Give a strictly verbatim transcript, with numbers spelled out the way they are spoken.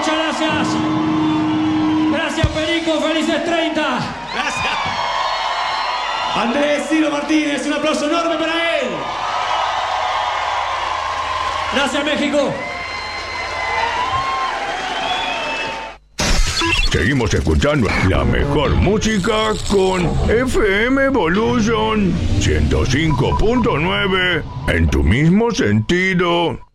muchas gracias. Gracias, Perico, felices treinta. Gracias. Andrés Ciro Martínez, un aplauso enorme para él. Gracias, México. Seguimos escuchando la mejor música con F M Evolution ciento cinco punto nueve en tu mismo sentido.